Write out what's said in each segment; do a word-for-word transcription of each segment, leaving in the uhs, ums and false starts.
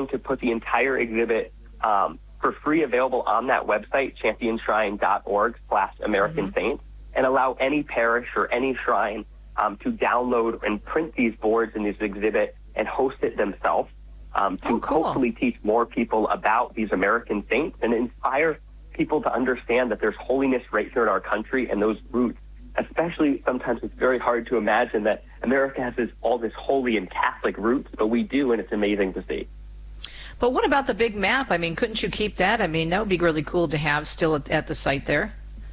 going to put the entire exhibit um, for free available on that website, championshrine.org slash American Mm-hmm. Saints, and allow any parish or any shrine um, to download and print these boards in this exhibit and host it themselves um, to Oh, cool. hopefully teach more people about these American saints and inspire people to understand that there's holiness right here in our country and those roots. Especially sometimes it's very hard to imagine that America has this, all this holy and Catholic roots, but we do, and it's amazing to see. But what about the big map? I mean, couldn't you keep that? I mean, that would be really cool to have still at, at the site there.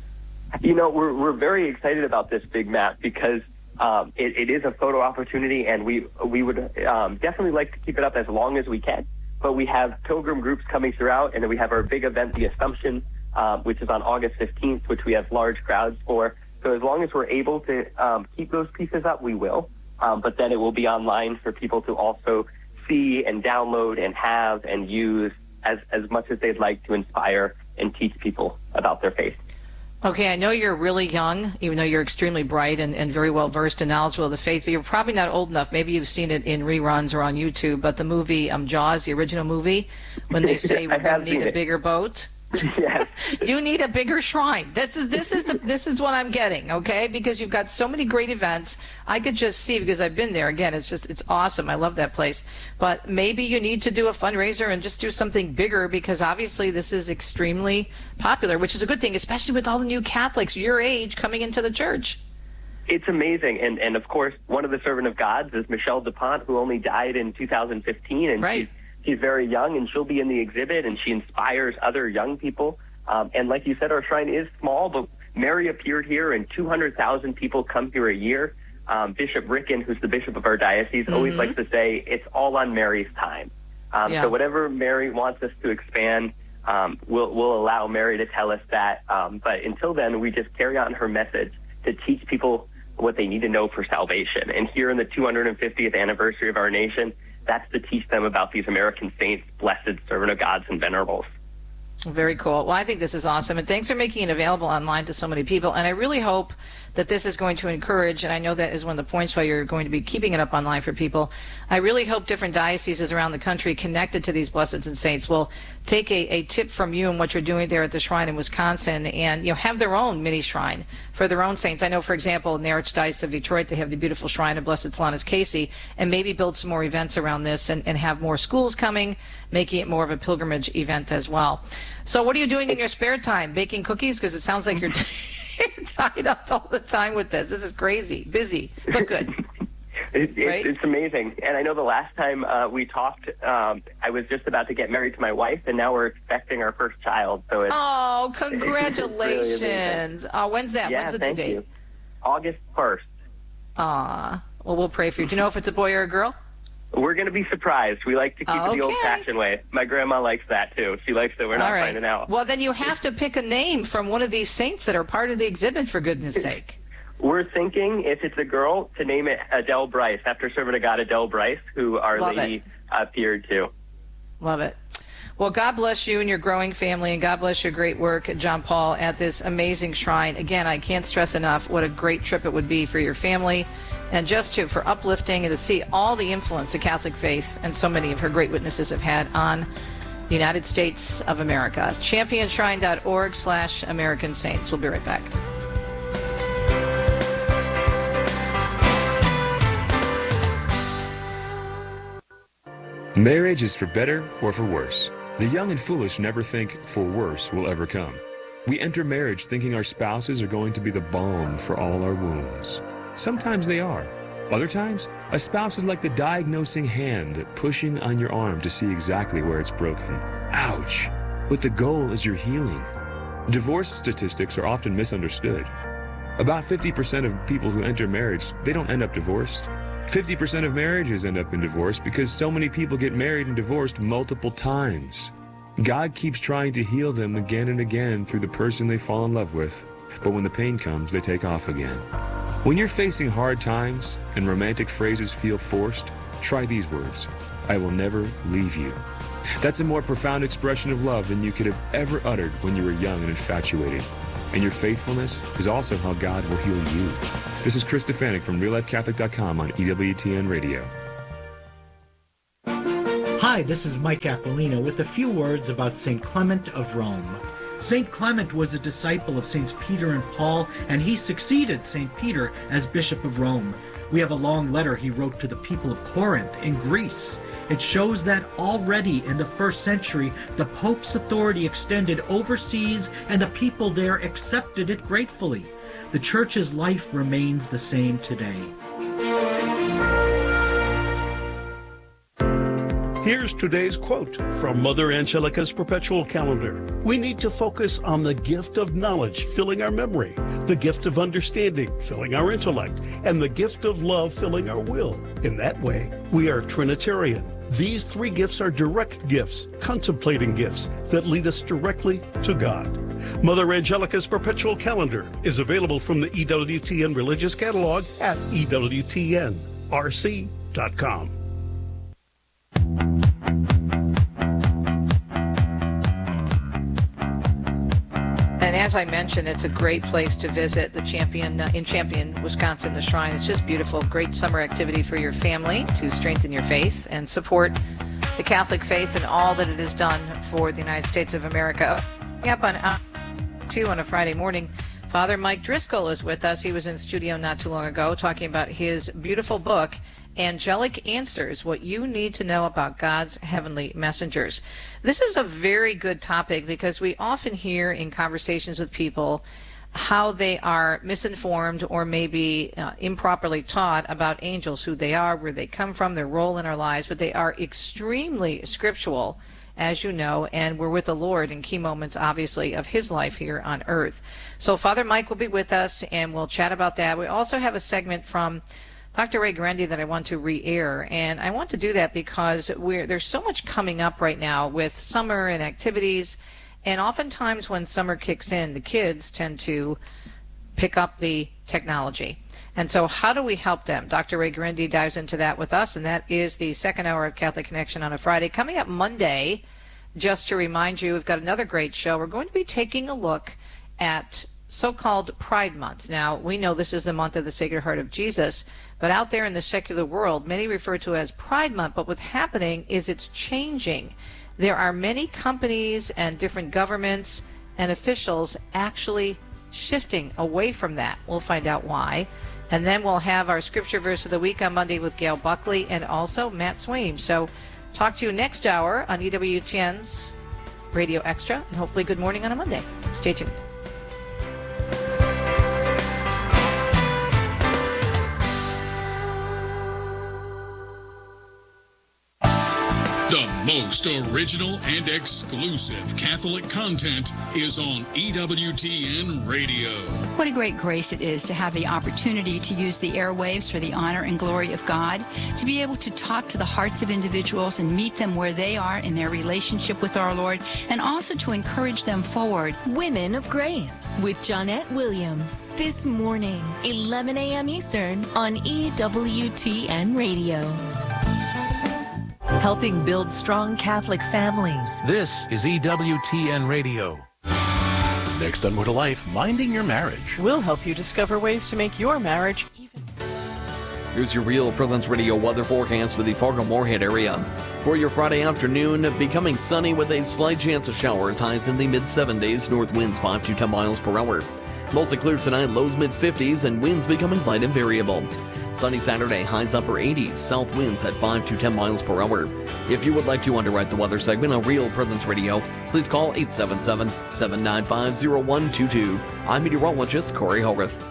You know, we're we're very excited about this big map because um, it, it is a photo opportunity, and we we would um, definitely like to keep it up as long as we can. But we have pilgrim groups coming throughout, and then we have our big event, the Assumption, uh, which is on August fifteenth, which we have large crowds for. So as long as we're able to um, keep those pieces up, we will. Um, but then it will be online for people to also see and download and have and use as, as much as they'd like to inspire and teach people about their faith. Okay, I know you're really young, even though you're extremely bright and, and very well versed and knowledgeable of the faith, but you're probably not old enough. Maybe you've seen it in reruns or on YouTube, but the movie um, Jaws, the original movie, when they say we're going to need a it. bigger boat. Yeah. You need a bigger shrine. This is this is the, this is what I'm getting, okay? Because you've got so many great events. I could just see, because I've been there. Again, it's just it's awesome. I love that place. But maybe you need to do a fundraiser and just do something bigger, because obviously this is extremely popular, which is a good thing, especially with all the new Catholics your age coming into the church. It's amazing. And, and of course, one of the servant of gods is Michelle DuPont, who only died in two thousand fifteen. And right. she's, she's very young, and she'll be in the exhibit, and she inspires other young people. Um, and like you said, our shrine is small, but Mary appeared here, and two hundred thousand people come here a year. Um, Bishop Ricken, who's the bishop of our diocese, mm-hmm. always likes to say it's all on Mary's time. Um, yeah. So whatever Mary wants us to expand, um, we'll, we'll allow Mary to tell us that. Um, but until then, we just carry on her message to teach people what they need to know for salvation. And here in the two hundred fiftieth anniversary of our nation, that's to teach them about these American saints, blessed servant of gods and venerables. Very cool. Well, I think this is awesome, and thanks for making it available online to so many people. And I really hope that this is going to encourage, and I know that is one of the points why you're going to be keeping it up online for people. I really hope different dioceses around the country connected to these blesseds and saints will take a, a tip from you and what you're doing there at the shrine in Wisconsin, and you know have their own mini shrine for their own saints. I know, for example, in the Archdiocese of Detroit, they have the beautiful shrine of Blessed Solanus Casey, and maybe build some more events around this and, and have more schools coming, making it more of a pilgrimage event as well. So what are you doing in your spare time? Baking cookies? Because it sounds like you're, you're tied up all the time with this. This is crazy. Busy, but good. it, it, right? It's amazing. And I know the last time uh, we talked, um, I was just about to get married to my wife, and now we're expecting our first child. So it's, Oh, it's congratulations. really uh, when's that? yeah, When's the due thank date? you. August first. Aw. Well, we'll pray for you. Do you know if it's a boy or a girl? We're going to be surprised. We like to keep Oh, it the okay. old-fashioned way. My grandma likes that, too. She likes that we're not All right. finding out. Well, then you have to pick a name from one of these saints that are part of the exhibit, for goodness sake. We're thinking, if it's a girl, to name it Adele Bryce, after servant of God Adele Bryce, who Our Love Lady it. appeared to. Love it. Well, God bless you and your growing family, and God bless your great work, John Paul, at this amazing shrine. Again, I can't stress enough what a great trip it would be for your family, and just to, for uplifting and to see all the influence the Catholic faith and so many of her great witnesses have had on the United States of America. championsshrine.org slash American Saints. We'll be right back. Marriage is for better or for worse. The young and foolish never think for worse will ever come. We enter marriage thinking our spouses are going to be the balm for all our wounds. Sometimes they are. Other times, a spouse is like the diagnosing hand pushing on your arm to see exactly where it's broken. Ouch! But the goal is your healing. Divorce statistics are often misunderstood. About fifty percent of people who enter marriage, they don't end up divorced. fifty percent of marriages end up in divorce because so many people get married and divorced multiple times. God keeps trying to heal them again and again through the person they fall in love with, but when the pain comes, they take off again. When you're facing hard times and romantic phrases feel forced, try these words: I will never leave you. That's a more profound expression of love than you could have ever uttered when you were young and infatuated. And your faithfulness is also how God will heal you. This is Chris Stefanik from real life catholic dot com on E W T N Radio. Hi, this is Mike Aquilino with a few words about Saint Clement of Rome. Saint Clement was a disciple of Saints Peter and Paul, and he succeeded Saint Peter as Bishop of Rome. We have a long letter he wrote to the people of Corinth in Greece. It shows that already in the first century, the Pope's authority extended overseas and the people there accepted it gratefully. The Church's life remains the same today. Here's today's quote from Mother Angelica's Perpetual Calendar. We need to focus on the gift of knowledge filling our memory, the gift of understanding filling our intellect, and the gift of love filling our will. In that way, we are Trinitarian. These three gifts are direct gifts, contemplating gifts that lead us directly to God. Mother Angelica's Perpetual Calendar is available from the E W T N Religious Catalog at E W T N R C dot com. And as I mentioned, it's a great place to visit, the Champion uh, in Champion, Wisconsin, the Shrine. It's just beautiful. Great summer activity for your family to strengthen your faith and support the Catholic faith and all that it has done for the United States of America. Up on uh, two on a Friday morning, Father Mike Driscoll is with us. He was in studio not too long ago talking about his beautiful book, Angelic Answers, What You Need to Know About God's Heavenly Messengers. This is a very good topic because we often hear in conversations with people how they are misinformed or maybe uh, improperly taught about angels, who they are, where they come from, their role in our lives, but they are extremely scriptural, as you know, and we're with the Lord in key moments, obviously, of his life here on earth. So Father Mike will be with us, and we'll chat about that. We also have a segment from Doctor Ray Guarendi that I want to re-air, and I want to do that because we're, there's so much coming up right now with summer and activities, and oftentimes when summer kicks in, the kids tend to pick up the technology. And so how do we help them? Doctor Ray Guarendi dives into that with us, and that is the second hour of Catholic Connection on a Friday. Coming up Monday, just to remind you, we've got another great show. We're going to be taking a look at so-called Pride Month. Now, we know this is the month of the Sacred Heart of Jesus, but out there in the secular world, many refer to it as Pride Month, but what's happening is it's changing. There are many companies and different governments and officials actually shifting away from that. We'll find out why. And then we'll have our Scripture Verse of the Week on Monday with Gail Buckley and also Matt Swaim. So talk to you next hour on E W T N's Radio Extra, and hopefully good morning on a Monday. Stay tuned. The most original and exclusive Catholic content is on E W T N Radio. What a great grace it is to have the opportunity to use the airwaves for the honor and glory of God, to be able to talk to the hearts of individuals and meet them where they are in their relationship with our Lord, and also to encourage them forward. Women of Grace with Johnette Williams. This morning, eleven a.m. Eastern on E W T N Radio. Helping build strong Catholic families. This is E W T N Radio. Next on More to Life, Minding Your Marriage. We'll help you discover ways to make your marriage even. Here's your Real Presence Radio weather forecast for the Fargo-Moorhead area. For your Friday afternoon, becoming sunny with a slight chance of showers, highs in the mid seventies, north winds five to ten miles per hour. Mostly clear tonight, lows mid fifties, and winds becoming light and variable. Sunny Saturday, highs upper eighties, south winds at five to ten miles per hour. If you would like to underwrite the weather segment on Real Presence Radio, please call eight seven seven, seven nine five, zero one two two. I'm meteorologist Corey Hogarth.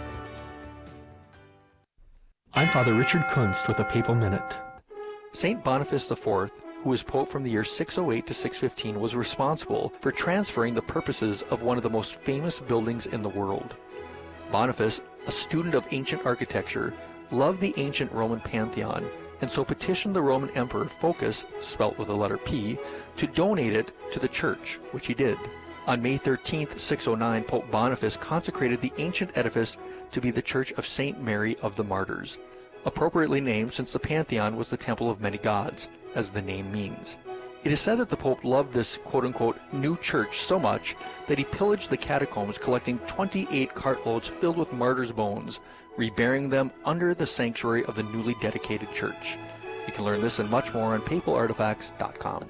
I'm Father Richard Kunst with a Papal Minute. Saint Boniface the Fourth, who was Pope from the year six oh eight to six fifteen, was responsible for transferring the purposes of one of the most famous buildings in the world. Boniface, a student of ancient architecture, loved the ancient Roman Pantheon, and so petitioned the Roman Emperor Phocas, spelt with the letter P, to donate it to the church, which he did. On May thirteenth, six oh nine, Pope Boniface consecrated the ancient edifice to be the Church of Saint Mary of the Martyrs, appropriately named since the Pantheon was the temple of many gods, as the name means. It is said that the Pope loved this quote-unquote new church so much that he pillaged the catacombs, collecting twenty-eight cartloads filled with martyrs' bones, reburying them under the sanctuary of the newly dedicated church. You can learn this and much more on papal artifacts dot com.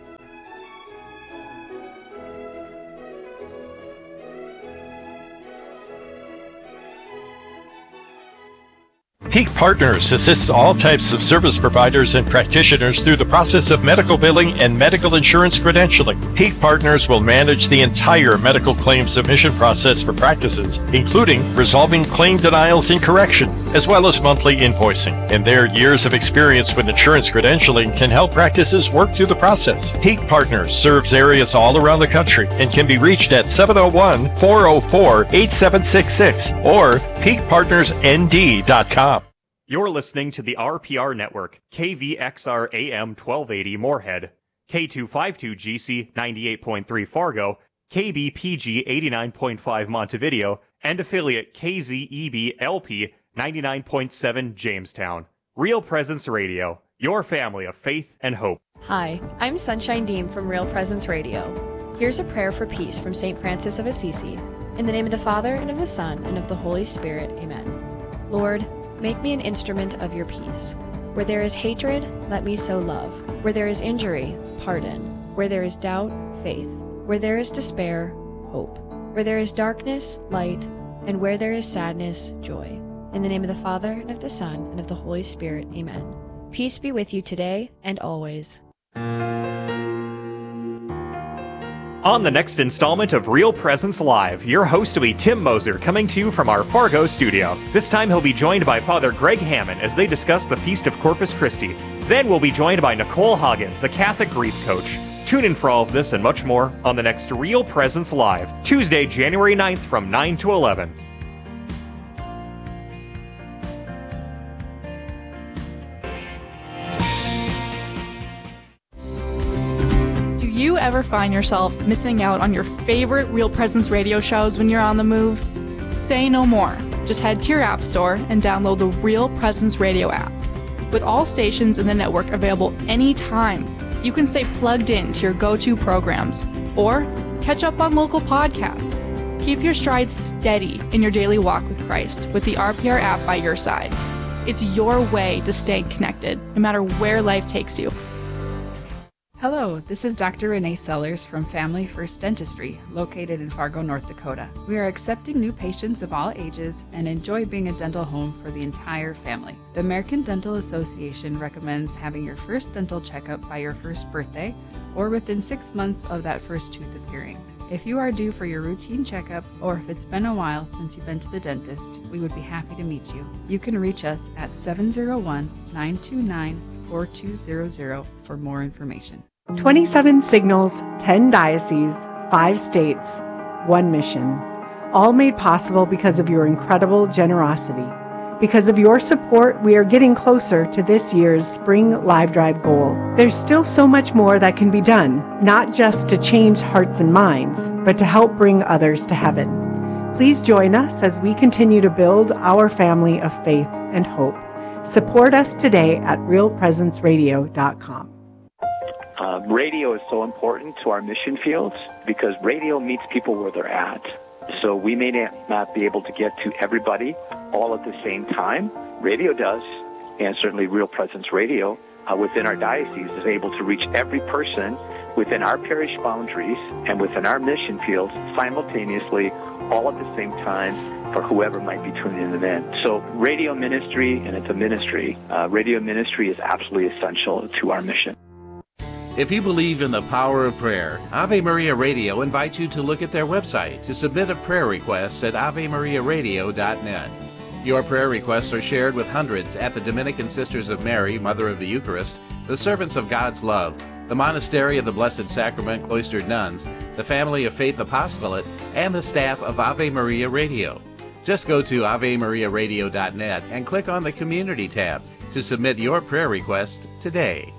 Peak Partners assists all types of service providers and practitioners through the process of medical billing and medical insurance credentialing. Peak Partners will manage the entire medical claim submission process for practices, including resolving claim denials and correction, as well as monthly invoicing. And their years of experience with insurance credentialing can help practices work through the process. Peak Partners serves areas all around the country and can be reached at seven oh one, four oh four, eight seven six six or peak partners n d dot com. You're listening to the R P R Network, K V X R A M twelve eighty Moorhead, K two fifty-two G C ninety-eight point three Fargo, K B P G eighty-nine point five Montevideo, and affiliate K Z E B L P ninety-nine point seven Jamestown. Real Presence Radio, your family of faith and hope. Hi, I'm Sunshine Deem from Real Presence Radio. Here's a prayer for peace from Saint Francis of Assisi. In the name of the Father, and of the Son, and of the Holy Spirit. Amen. Lord, make me an instrument of your peace. Where there is hatred, let me sow love. Where there is injury, pardon. Where there is doubt, faith. Where there is despair, hope. Where there is darkness, light. And where there is sadness, joy. In the name of the Father, and of the Son, and of the Holy Spirit. Amen. Peace be with you today and always. On the next installment of Real Presence Live, your host will be Tim Moser, coming to you from our Fargo studio. This time he'll be joined by Father Greg Hammond as they discuss the Feast of Corpus Christi. Then we'll be joined by Nicole Hagen, the Catholic grief coach. Tune in for all of this and much more on the next Real Presence Live, Tuesday, January ninth from nine to eleven. Do you ever find yourself missing out on your favorite Real Presence radio shows when you're on the move? Say no more. Just head to your app store and download the Real Presence radio app. With all stations in the network available anytime, you can stay plugged in to your go-to programs or catch up on local podcasts. Keep your stride steady in your daily walk with Christ with the R P R app by your side. It's your way to stay connected, no matter where life takes you. Hello, this is Doctor Renee Sellers from Family First Dentistry, located in Fargo, North Dakota. We are accepting new patients of all ages and enjoy being a dental home for the entire family. The American Dental Association recommends having your first dental checkup by your first birthday or within six months of that first tooth appearing. If you are due for your routine checkup, or if it's been a while since you've been to the dentist, we would be happy to meet you. You can reach us at seven oh one, nine two nine, four two zero zero for more information. twenty-seven signals, ten dioceses, five states, one mission. All made possible because of your incredible generosity. Because of your support, we are getting closer to this year's Spring Live Drive goal. There's still so much more that can be done, not just to change hearts and minds, but to help bring others to heaven. Please join us as we continue to build our family of faith and hope. Support us today at real presence radio dot com. Uh, radio is so important to our mission fields because radio meets people where they're at. So we may not be able to get to everybody all at the same time. Radio does, and certainly Real Presence Radio uh, within our diocese is able to reach every person within our parish boundaries and within our mission fields simultaneously, all at the same time, for whoever might be tuning in. So radio ministry, and it's a ministry, uh, radio ministry is absolutely essential to our mission. If you believe in the power of prayer, Ave Maria Radio invites you to look at their website to submit a prayer request at ave maria radio dot net. Your prayer requests are shared with hundreds at the Dominican Sisters of Mary, Mother of the Eucharist, the Servants of God's Love, the Monastery of the Blessed Sacrament Cloistered Nuns, the Family of Faith Apostolate, and the staff of Ave Maria Radio. Just go to ave maria radio dot net and click on the Community tab to submit your prayer request today.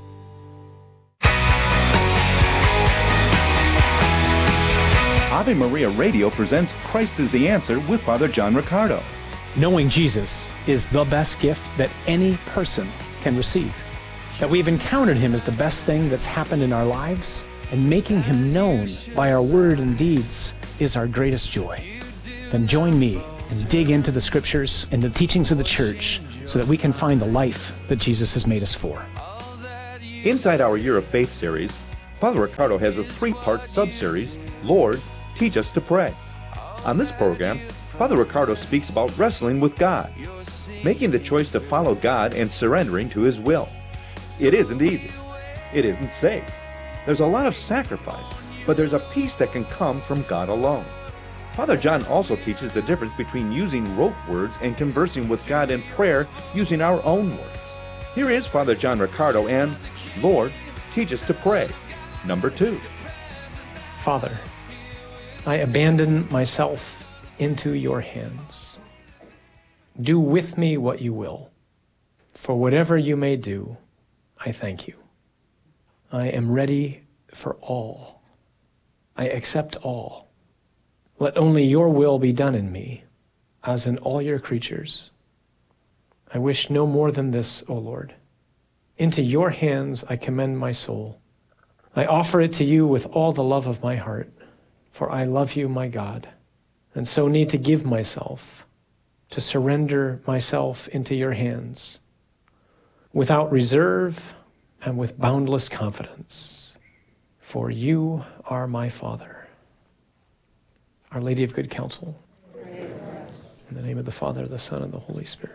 Ave Maria Radio presents Christ is the Answer with Father John Riccardo. Knowing Jesus is the best gift that any person can receive. That we've encountered him is the best thing that's happened in our lives, and making him known by our word and deeds is our greatest joy. Then join me and dig into the scriptures and the teachings of the church so that we can find the life that Jesus has made us for. Inside our Year of Faith series, Father Riccardo has a three-part sub-series, Lord, Teach Us to Pray. On this program, Father Riccardo speaks about wrestling with God, making the choice to follow God and surrendering to His will. It isn't easy. It isn't safe. There's a lot of sacrifice, but there's a peace that can come from God alone. Father John also teaches the difference between using rote words and conversing with God in prayer using our own words. Here is Father John Riccardo and Lord, Teach Us to Pray, number two. Father, I abandon myself into your hands. Do with me what you will. For whatever you may do, I thank you. I am ready for all. I accept all. Let only your will be done in me, as in all your creatures. I wish no more than this, O Lord. Into your hands I commend my soul. I offer it to you with all the love of my heart, for I love you, my God, and so need to give myself, to surrender myself into your hands, without reserve and with boundless confidence, for you are my Father. Our Lady of Good Counsel, in the name of the Father, the Son, and the Holy Spirit.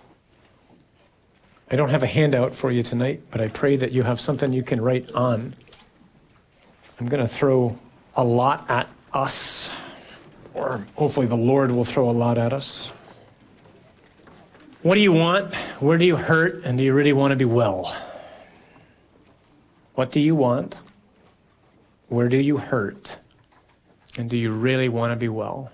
I don't have a handout for you tonight, but I pray that you have something you can write on. I'm going to throw a lot at us, or hopefully the Lord will throw a lot at us. What do you want? Where do you hurt? And do you really want to be well? What do you want? Where do you hurt? And do you really want to be well?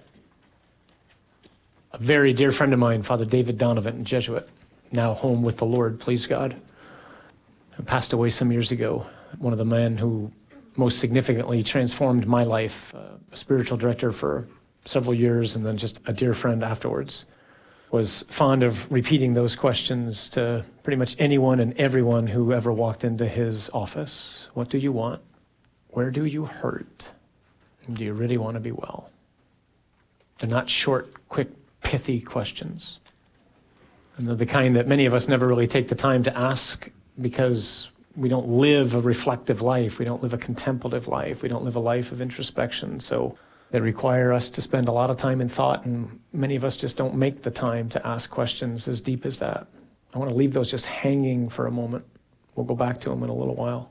A very dear friend of mine, Father David Donovan, Jesuit, now home with the Lord, please God, passed away some years ago. One of the men who most significantly transformed my life, uh, a spiritual director for several years and then just a dear friend afterwards, was fond of repeating those questions to pretty much anyone and everyone who ever walked into his office. What do you want? Where do you hurt? And do you really want to be well? They're not short, quick, pithy questions. And they're the kind that many of us never really take the time to ask because we don't live a reflective life. We don't live a contemplative life. We don't live a life of introspection. So they require us to spend a lot of time in thought, and many of us just don't make the time to ask questions as deep as that. I want to leave those just hanging for a moment. We'll go back to them in a little while.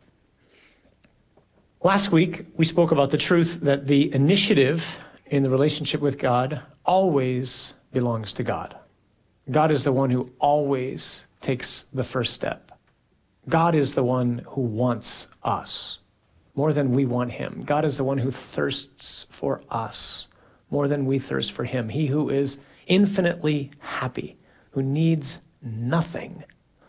Last week, we spoke about the truth that the initiative in the relationship with God always belongs to God. God is the one who always takes the first step. God is the one who wants us more than we want him. God is the one who thirsts for us more than we thirst for him. He who is infinitely happy, who needs nothing,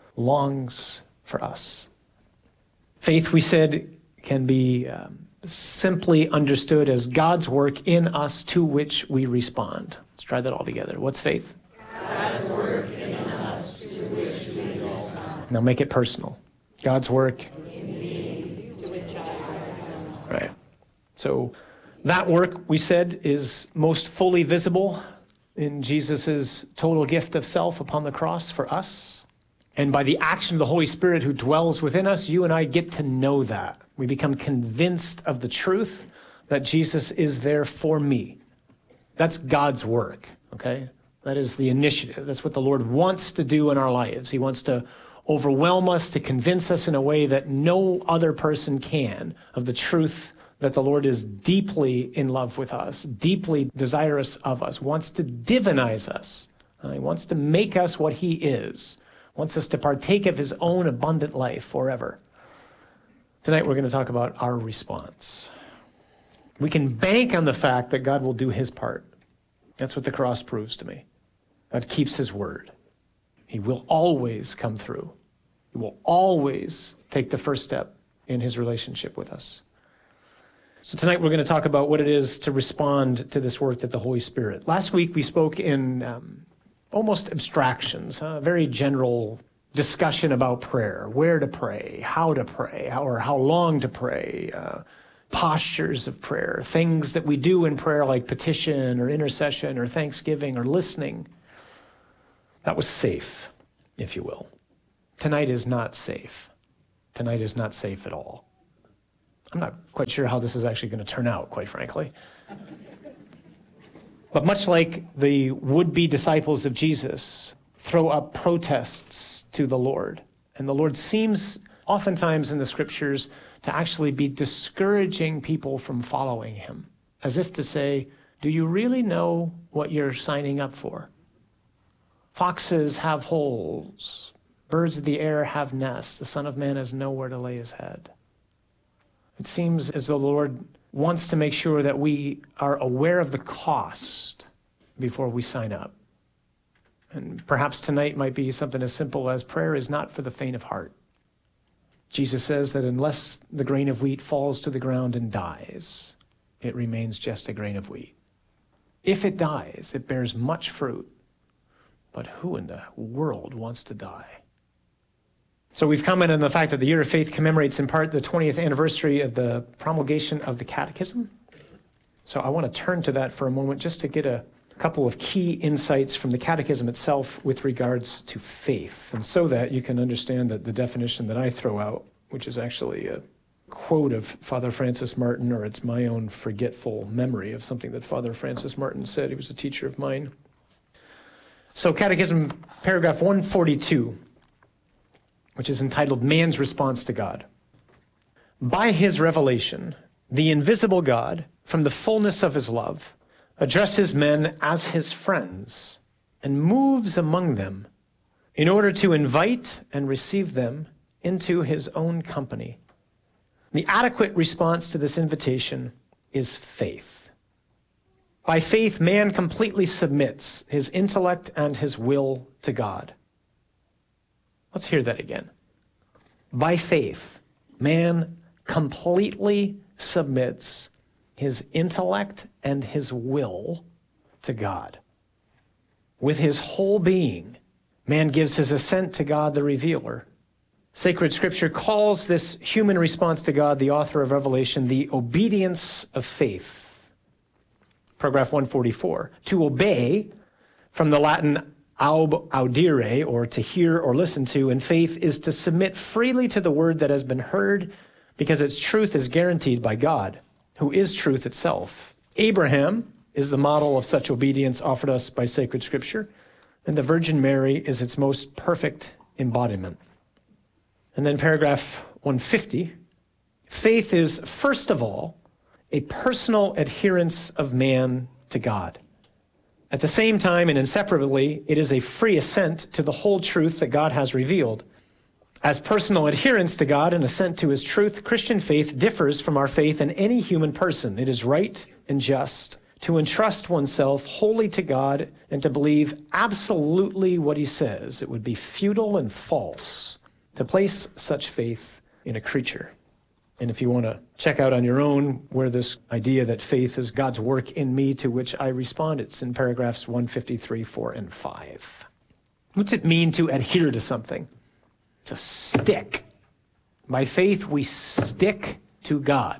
longs for us. Faith, we said, can be um, simply understood as God's work in us to which we respond. Let's try that all together. What's faith? God's work in us to which we respond. Now make it personal. God's work in me to which I respond. Right. So that work, we said, is most fully visible in Jesus' total gift of self upon the cross for us. And by the action of the Holy Spirit who dwells within us, you and I get to know that. We become convinced of the truth that Jesus is there for me. That's God's work, okay? That is the initiative. That's what the Lord wants to do in our lives. He wants to overwhelm us, to convince us in a way that no other person can of the truth that the Lord is deeply in love with us, deeply desirous of us, wants to divinize us. Uh, he wants to make us what he is, wants us to partake of his own abundant life forever. Tonight we're going to talk about our response. We can bank on the fact that God will do his part. That's what the cross proves to me. God keeps his word. He will always come through. He will always take the first step in his relationship with us. So tonight we're going to talk about what it is to respond to this work that the Holy Spirit. Last week we spoke in um, almost abstractions, huh? Very general discussion about prayer, where to pray, how to pray, how, or how long to pray, uh, postures of prayer, things that we do in prayer like petition or intercession or thanksgiving or listening. That was safe, if you will. Tonight is not safe. Tonight is not safe at all. I'm not quite sure how this is actually going to turn out, quite frankly. But much like the would-be disciples of Jesus throw up protests to the Lord, and the Lord seems oftentimes in the scriptures to actually be discouraging people from following him, as if to say, do you really know what you're signing up for? Foxes have holes, birds of the air have nests, the Son of Man has nowhere to lay his head. It seems as though the Lord wants to make sure that we are aware of the cost before we sign up. And perhaps tonight might be something as simple as prayer is not for the faint of heart. Jesus says that unless the grain of wheat falls to the ground and dies, it remains just a grain of wheat. If it dies, it bears much fruit. But who in the world wants to die? So we've commented on the fact that the Year of Faith commemorates in part the twentieth anniversary of the promulgation of the Catechism. So I want to turn to that for a moment just to get a couple of key insights from the Catechism itself with regards to faith, and so that you can understand that the definition that I throw out, which is actually a quote of Father Francis Martin, or it's my own forgetful memory of something that Father Francis Martin said. He was a teacher of mine. So Catechism, paragraph one forty-two, which is entitled Man's Response to God. By his revelation, the invisible God, from the fullness of his love, addresses men as his friends and moves among them in order to invite and receive them into his own company. The adequate response to this invitation is faith. By faith, man completely submits his intellect and his will to God. Let's hear that again. By faith, man completely submits his intellect and his will to God. With his whole being, man gives his assent to God the revealer. Sacred Scripture calls this human response to God, the author of Revelation, the obedience of faith. Paragraph one forty-four. To obey, from the Latin aub audire, or to hear or listen to, in faith is to submit freely to the word that has been heard, because its truth is guaranteed by God, who is truth itself. Abraham is the model of such obedience offered us by sacred Scripture, and the Virgin Mary is its most perfect embodiment. And then paragraph one fifty, faith is, first of all, a personal adherence of man to God. At the same time and inseparably, it is a free assent to the whole truth that God has revealed. As personal adherence to God and assent to his truth, Christian faith differs from our faith in any human person. It is right and just to entrust oneself wholly to God and to believe absolutely what he says. It would be futile and false to place such faith in a creature. And if you want to check out on your own where this idea that faith is God's work in me to which I respond, it's in paragraphs one fifty-three, four, and five. What's it mean to adhere to something? To stick. By faith, we stick to God.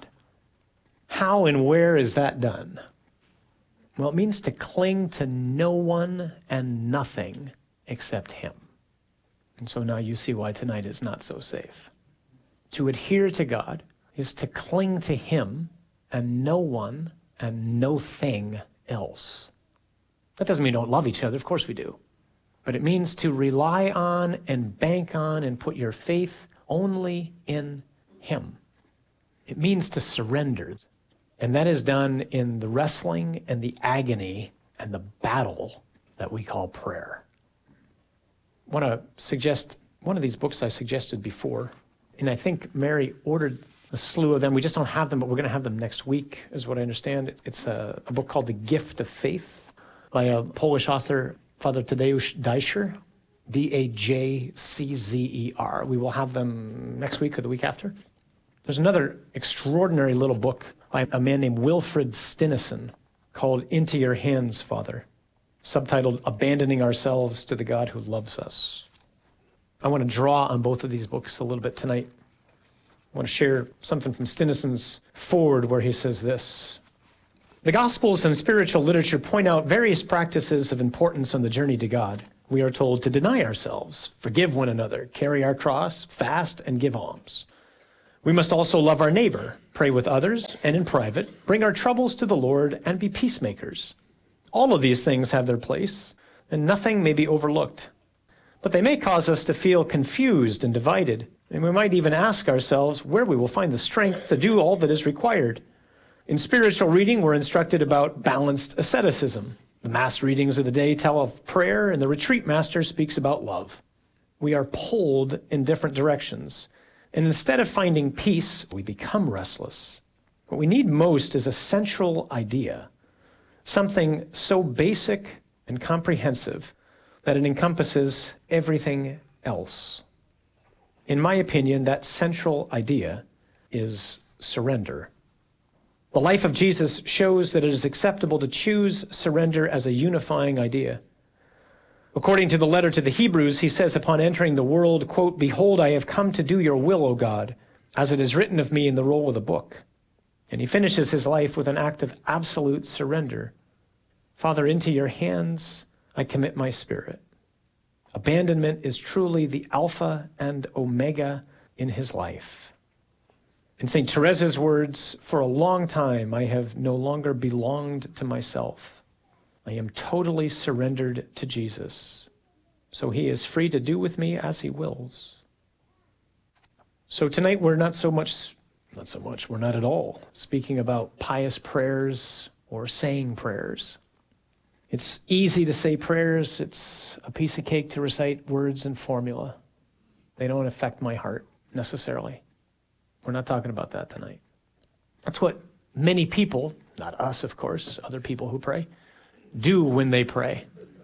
How and where is that done? Well, it means to cling to no one and nothing except him. And so now you see why tonight is not so safe. To adhere to God is to cling to him and no one and no thing else. That doesn't mean we don't love each other. Of course we do. But it means to rely on and bank on and put your faith only in him. It means to surrender. And that is done in the wrestling and the agony and the battle that we call prayer. I want to suggest one of these books I suggested before, and I think Mary ordered a slew of them. We just don't have them, but we're going to have them next week, is what I understand. It's a, a book called The Gift of Faith by a Polish author, Father Tadeusz Dajcer, D A J C Z E R. We will have them next week or the week after. There's another extraordinary little book by a man named Wilfred Stinnesen called Into Your Hands, Father, subtitled Abandoning Ourselves to the God Who Loves Us. I want to draw on both of these books a little bit tonight. I want to share something from Stennyson's foreword where he says this. The Gospels and spiritual literature point out various practices of importance on the journey to God. We are told to deny ourselves, forgive one another, carry our cross, fast, and give alms. We must also love our neighbor, pray with others, and in private, bring our troubles to the Lord, and be peacemakers. All of these things have their place, and nothing may be overlooked. But they may cause us to feel confused and divided, and we might even ask ourselves where we will find the strength to do all that is required. In spiritual reading, we're instructed about balanced asceticism. The mass readings of the day tell of prayer, and the retreat master speaks about love. We are pulled in different directions, and instead of finding peace, we become restless. What we need most is a central idea, something so basic and comprehensive that it encompasses everything else. In my opinion, that central idea is surrender. The life of Jesus shows that it is acceptable to choose surrender as a unifying idea. According to the letter to the Hebrews, he says upon entering the world, quote, "Behold, I have come to do your will, O God, as it is written of me in the roll of the book." And he finishes his life with an act of absolute surrender. Father, into your hands I commit my spirit. Abandonment is truly the Alpha and Omega in his life. In Saint Teresa's words, for a long time I have no longer belonged to myself. I am totally surrendered to Jesus, so he is free to do with me as he wills. So tonight we're not so much, not so much, we're not at all speaking about pious prayers or saying prayers. It's easy to say prayers. It's a piece of cake to recite words and formula. They don't affect my heart necessarily. We're not talking about that tonight. That's what many people, not us, of course, other people who pray, do when they pray.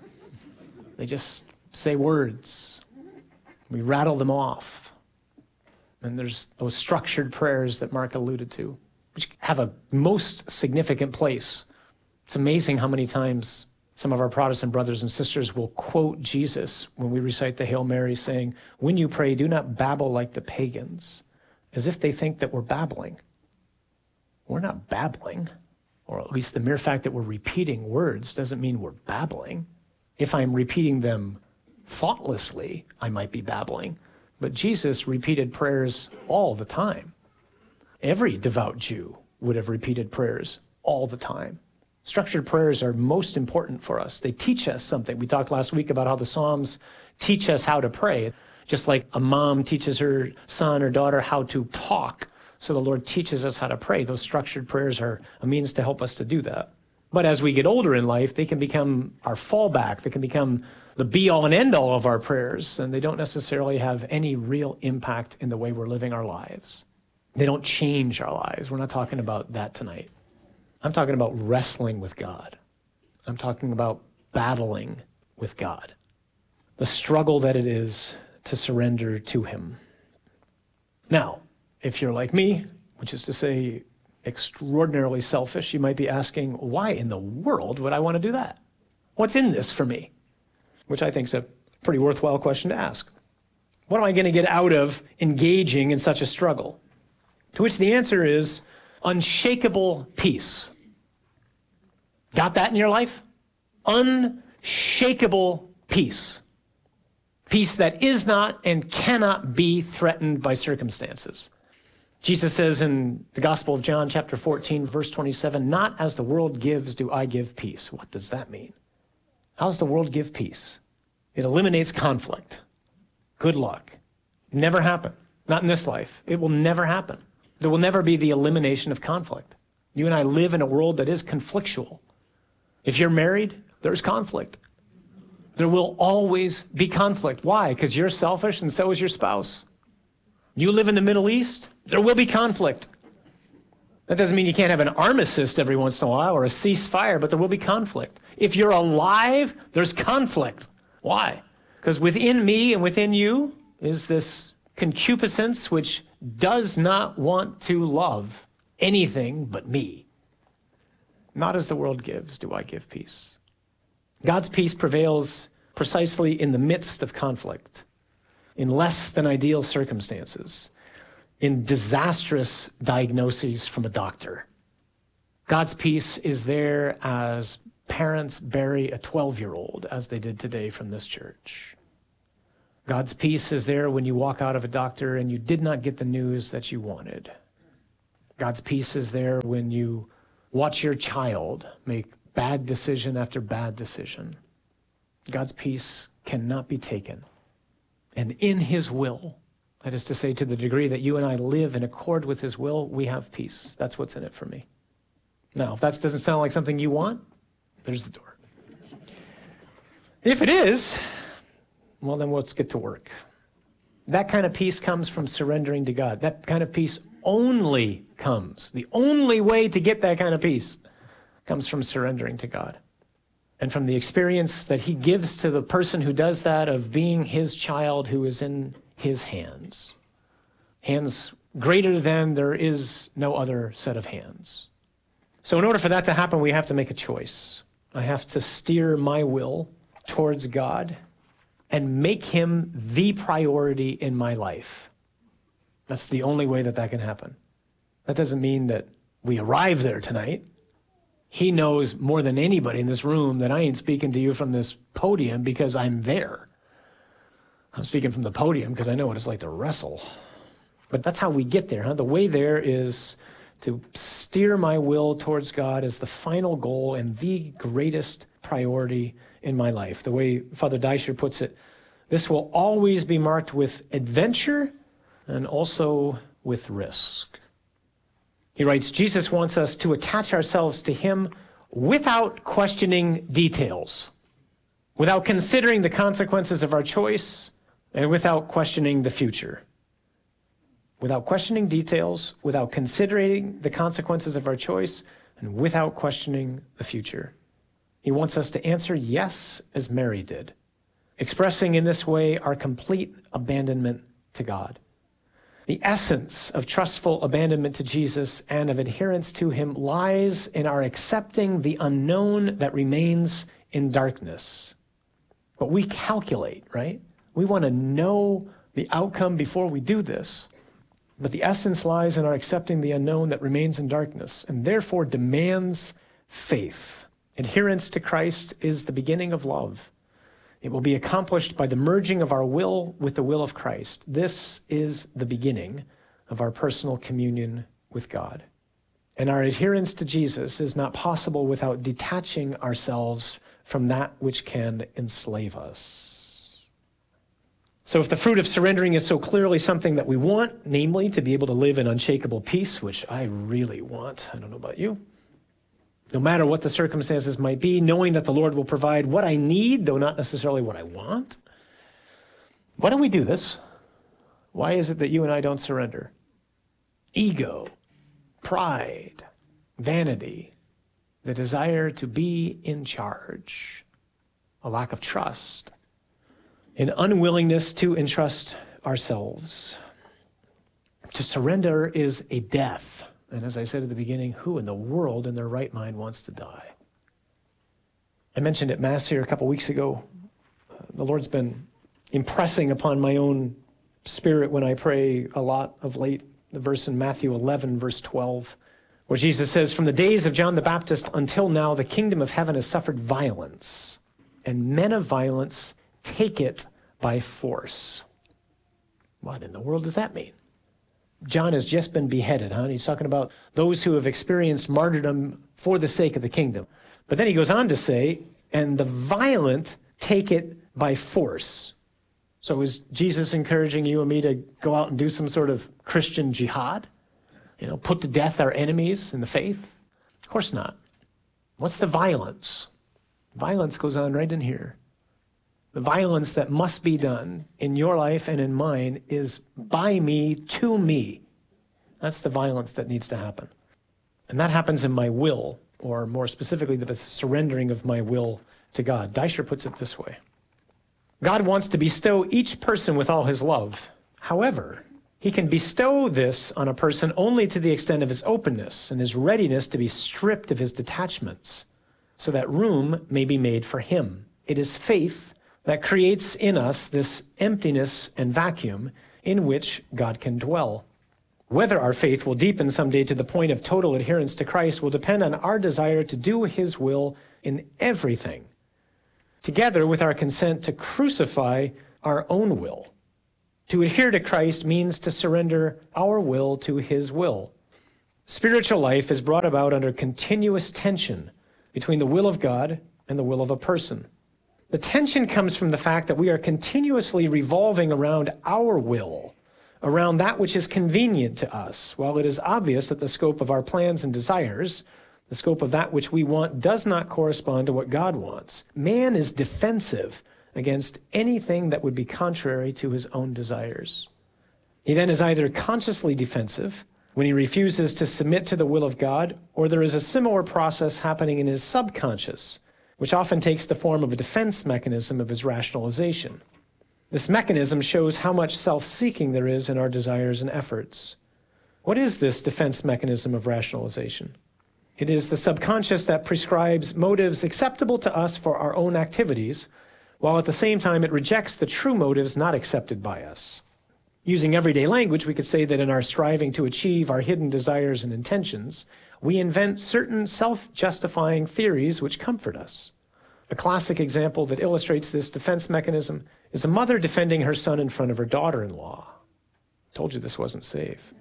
They just say words. We rattle them off. And there's those structured prayers that Mark alluded to, which have a most significant place. It's amazing how many times some of our Protestant brothers and sisters will quote Jesus when we recite the Hail Mary, saying, "When you pray, do not babble like the pagans," as if they think that we're babbling. We're not babbling, or at least the mere fact that we're repeating words doesn't mean we're babbling. If I'm repeating them thoughtlessly, I might be babbling, but Jesus repeated prayers all the time. Every devout Jew would have repeated prayers all the time. Structured prayers are most important for us. They teach us something. We talked last week about how the Psalms teach us how to pray. Just like a mom teaches her son or daughter how to talk, so the Lord teaches us how to pray. Those structured prayers are a means to help us to do that. But as we get older in life, they can become our fallback. They can become the be-all and end-all of our prayers, and they don't necessarily have any real impact in the way we're living our lives. They don't change our lives. We're not talking about that tonight. I'm talking about wrestling with God. I'm talking about battling with God. The struggle that it is to surrender to him. Now, if you're like me, which is to say extraordinarily selfish, you might be asking, why in the world would I want to do that? What's in this for me? Which I think is a pretty worthwhile question to ask. What am I going to get out of engaging in such a struggle? To which the answer is unshakable peace. Got that in your life? Unshakable peace. Peace that is not and cannot be threatened by circumstances. Jesus says in the Gospel of John, chapter fourteen, verse twenty-seven, "Not as the world gives do I give peace." What does that mean? How does the world give peace? It eliminates conflict. Good luck. Never happen. Not in this life. It will never happen. There will never be the elimination of conflict. You and I live in a world that is conflictual. If you're married, there's conflict. There will always be conflict. Why? Because you're selfish and so is your spouse. You live in the Middle East, there will be conflict. That doesn't mean you can't have an armistice every once in a while or a ceasefire, but there will be conflict. If you're alive, there's conflict. Why? Because within me and within you is this concupiscence which does not want to love anything but me. Not as the world gives do I give peace. God's peace prevails precisely in the midst of conflict, in less than ideal circumstances, in disastrous diagnoses from a doctor. God's peace is there as parents bury a twelve-year-old, as they did today from this church. God's peace is there when you walk out of a doctor and you did not get the news that you wanted. God's peace is there when you watch your child make bad decision after bad decision. God's peace cannot be taken. And in his will, that is to say, to the degree that you and I live in accord with his will, we have peace. That's what's in it for me. Now, if that doesn't sound like something you want, there's the door. If it is, well, then let's get to work. That kind of peace comes from surrendering to God. That kind of peace only comes. The only way to get that kind of peace comes from surrendering to God. And from the experience that he gives to the person who does that of being his child who is in his hands. Hands greater than there is no other set of hands. So in order for that to happen, we have to make a choice. I have to steer my will towards God and make him the priority in my life. That's the only way that that can happen. That doesn't mean that we arrive there tonight. He knows more than anybody in this room that I ain't speaking to you from this podium because I'm there. I'm speaking from the podium because I know what it's like to wrestle. But that's how we get there, huh? The way there is to steer my will towards God as the final goal and the greatest priority in my life. The way Father Deischer puts it, this will always be marked with adventure and also with risk. He writes, Jesus wants us to attach ourselves to him without questioning details, without considering the consequences of our choice, and without questioning the future. Without questioning details, without considering the consequences of our choice, and without questioning the future. He wants us to answer yes, as Mary did, expressing in this way our complete abandonment to God. The essence of trustful abandonment to Jesus and of adherence to him lies in our accepting the unknown that remains in darkness. But we calculate, right? We want to know the outcome before we do this. But the essence lies in our accepting the unknown that remains in darkness and therefore demands faith. Adherence to Christ is the beginning of love. It will be accomplished by the merging of our will with the will of Christ. This is the beginning of our personal communion with God. And our adherence to Jesus is not possible without detaching ourselves from that which can enslave us. So if the fruit of surrendering is so clearly something that we want, namely to be able to live in unshakable peace, which I really want, I don't know about you, no matter what the circumstances might be, knowing that the Lord will provide what I need, though not necessarily what I want. Why don't we do this? Why is it that you and I don't surrender? Ego, pride, vanity, the desire to be in charge, a lack of trust, an unwillingness to entrust ourselves. To surrender is a death. And as I said at the beginning, who in the world in their right mind wants to die? I mentioned at Mass here a couple weeks ago, uh, the Lord's been impressing upon my own spirit when I pray a lot of late, the verse in Matthew eleven, verse twelve, where Jesus says, from the days of John the Baptist until now, the kingdom of heaven has suffered violence, and men of violence take it by force. What in the world does that mean? John has just been beheaded, huh? And he's talking about those who have experienced martyrdom for the sake of the kingdom. But then he goes on to say, and the violent take it by force. So is Jesus encouraging you and me to go out and do some sort of Christian jihad? You know, put to death our enemies in the faith? Of course not. What's the violence? Violence goes on right in here. The violence that must be done in your life and in mine is by me to me. That's the violence that needs to happen. And that happens in my will, or more specifically, the surrendering of my will to God. Deischer puts it this way. God wants to bestow each person with all his love. However, he can bestow this on a person only to the extent of his openness and his readiness to be stripped of his detachments, so that room may be made for him. It is faith that creates in us this emptiness and vacuum in which God can dwell. Whether our faith will deepen someday to the point of total adherence to Christ will depend on our desire to do his will in everything, together with our consent to crucify our own will. To adhere to Christ means to surrender our will to his will. Spiritual life is brought about under continuous tension between the will of God and the will of a person. The tension comes from the fact that we are continuously revolving around our will, around that which is convenient to us, while it is obvious that the scope of our plans and desires, the scope of that which we want, does not correspond to what God wants. Man is defensive against anything that would be contrary to his own desires. He then is either consciously defensive when he refuses to submit to the will of God, or there is a similar process happening in his subconscious, which often takes the form of a defense mechanism of his rationalization. This mechanism shows how much self-seeking there is in our desires and efforts. What is this defense mechanism of rationalization? It is the subconscious that prescribes motives acceptable to us for our own activities, while at the same time it rejects the true motives not accepted by us. Using everyday language, we could say that in our striving to achieve our hidden desires and intentions, we invent certain self-justifying theories which comfort us. A classic example that illustrates this defense mechanism is a mother defending her son in front of her daughter-in-law. Told you this wasn't safe.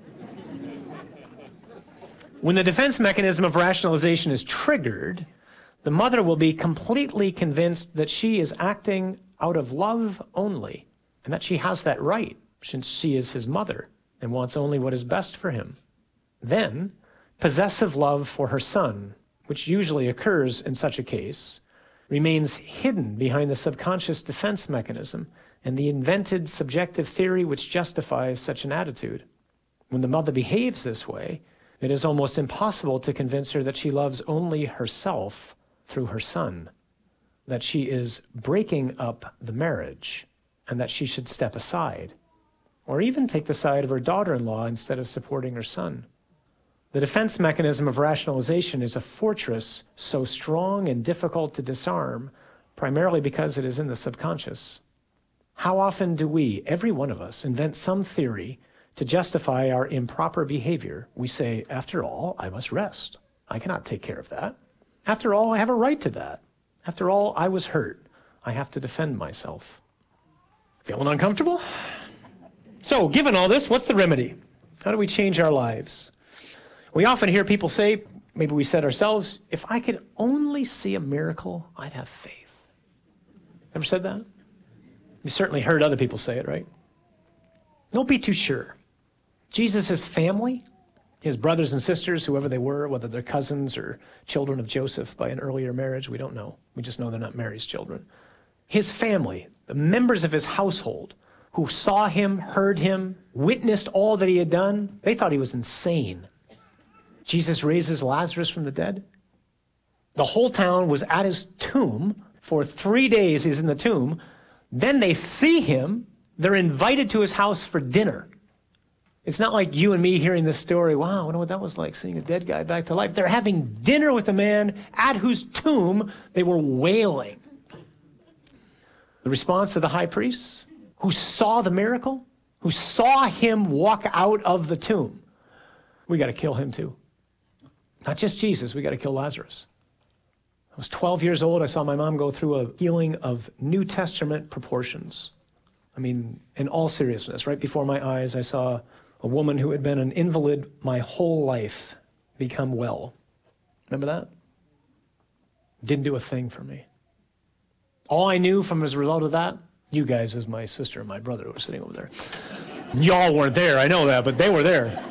When the defense mechanism of rationalization is triggered, the mother will be completely convinced that she is acting out of love only, and that she has that right, since she is his mother and wants only what is best for him. Then, possessive love for her son, which usually occurs in such a case, remains hidden behind the subconscious defense mechanism and the invented subjective theory which justifies such an attitude. When the mother behaves this way, it is almost impossible to convince her that she loves only herself through her son, that she is breaking up the marriage, and that she should step aside, or even take the side of her daughter-in-law instead of supporting her son. The defense mechanism of rationalization is a fortress so strong and difficult to disarm, primarily because it is in the subconscious. How often do we, every one of us, invent some theory to justify our improper behavior? We say, after all, I must rest. I cannot take care of that. After all, I have a right to that. After all, I was hurt. I have to defend myself. Feeling uncomfortable? So, given all this, what's the remedy? How do we change our lives? We often hear people say, maybe we said ourselves, if I could only see a miracle, I'd have faith. Ever said that? You certainly heard other people say it, right? Don't be too sure. Jesus' family, his brothers and sisters, whoever they were, whether they're cousins or children of Joseph by an earlier marriage, we don't know. We just know they're not Mary's children. His family, the members of his household, who saw him, heard him, witnessed all that he had done, they thought he was insane. Jesus raises Lazarus from the dead. The whole town was at his tomb. For three days he's in the tomb. Then they see him. They're invited to his house for dinner. It's not like you and me hearing this story, wow, I wonder what that was like, seeing a dead guy back to life. They're having dinner with a man at whose tomb they were wailing. The response of the high priest, who saw the miracle, who saw him walk out of the tomb, we got to kill him too. Not just Jesus, we got to kill Lazarus. I was twelve years old. I saw my mom go through a healing of New Testament proportions. I mean, in all seriousness, right before my eyes, I saw a woman who had been an invalid my whole life become well. Remember that? Didn't do a thing for me. All I knew from as a result of that, you guys as my sister and my brother who were sitting over there. Y'all weren't there, I know that, but they were there.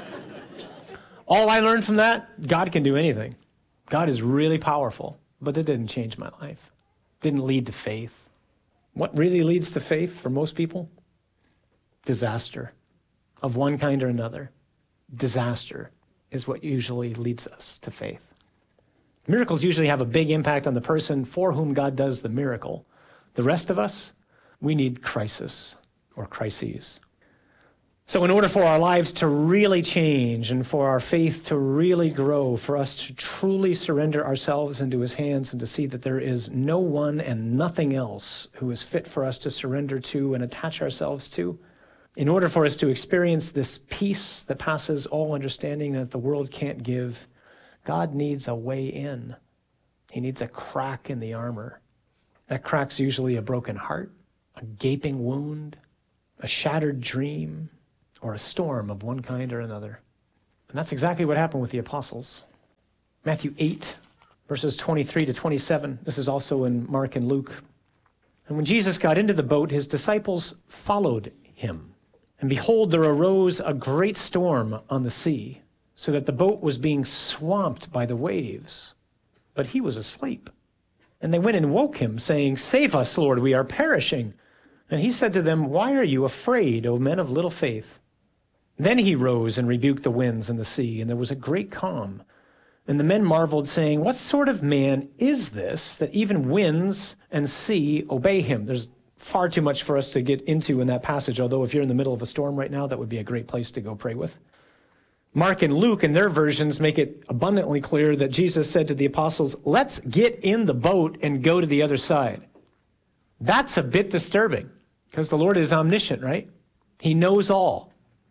All I learned from that, God can do anything. God is really powerful, but it didn't change my life. Didn't lead to faith. What really leads to faith for most people? Disaster of one kind or another. Disaster is what usually leads us to faith. Miracles usually have a big impact on the person for whom God does the miracle. The rest of us, we need crisis or crises. So in order for our lives to really change and for our faith to really grow, for us to truly surrender ourselves into his hands and to see that there is no one and nothing else who is fit for us to surrender to and attach ourselves to, In order for us to experience this peace that passes all understanding that the world can't give, God needs a way in. He needs a crack in the armor. That crack's usually a broken heart, a gaping wound, a shattered dream, or a storm of one kind or another. And that's exactly what happened with the apostles. Matthew eight, verses twenty-three to twenty-seven. This is also in Mark and Luke. And when Jesus got into the boat, his disciples followed him. And behold, there arose a great storm on the sea, so that the boat was being swamped by the waves. But he was asleep. And they went and woke him, saying, "Save us, Lord, we are perishing." And he said to them, "Why are you afraid, O men of little faith?" Then he rose and rebuked the winds and the sea, and there was a great calm. And the men marveled, saying, "What sort of man is this, that even winds and sea obey him?" There's far too much for us to get into in that passage, although if you're in the middle of a storm right now, that would be a great place to go pray with. Mark and Luke, in their versions, make it abundantly clear that Jesus said to the apostles, "Let's get in the boat and go to the other side." That's a bit disturbing, because the Lord is omniscient, right? He knows all.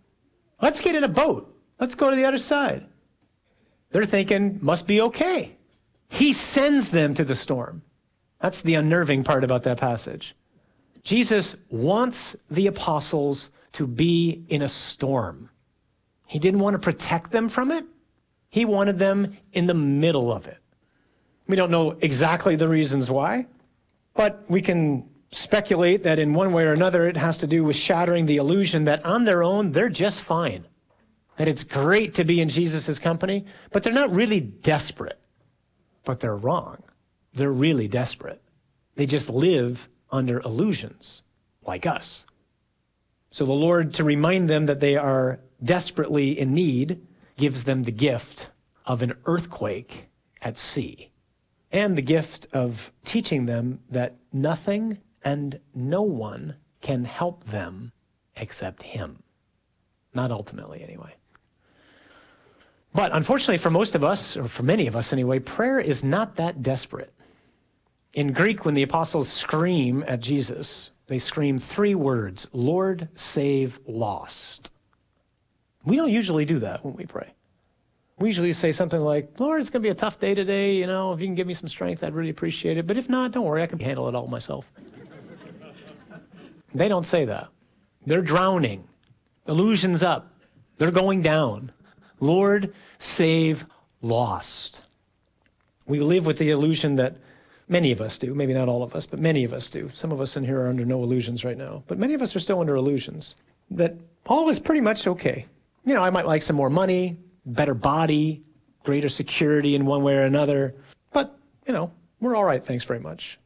Let's get in a boat. Let's go to the other side. They're thinking, must be okay. He sends them to the storm. That's the unnerving part about that passage. Jesus wants the apostles to be in a storm. He didn't want to protect them from it. He wanted them in the middle of it. We don't know exactly the reasons why, but we can speculate that in one way or another it has to do with shattering the illusion that on their own they're just fine, that it's great to be in Jesus' company, but they're not really desperate. But they're wrong. They're really desperate. They just live under illusions, like us. So the Lord, to remind them that they are desperately in need, gives them the gift of an earthquake at sea, and the gift of teaching them that nothing and no one can help them except him. Not ultimately, anyway. But unfortunately for most of us, or for many of us anyway, prayer is not that desperate. In Greek, when the apostles scream at Jesus, they scream three words: Lord, save lost. We don't usually do that when we pray. We usually say something like, Lord, it's going to be a tough day today. You know, if you can give me some strength, I'd really appreciate it. But if not, don't worry, I can handle it all myself. They don't say that. They're drowning. Illusions up. They're going down. Lord, save lost. We live with the illusion that many of us do, maybe not all of us, but many of us do. Some of us in here are under no illusions right now, but many of us are still under illusions that all is pretty much okay. You know, I might like some more money, better body, greater security in one way or another, but, you know, we're all right, thanks very much.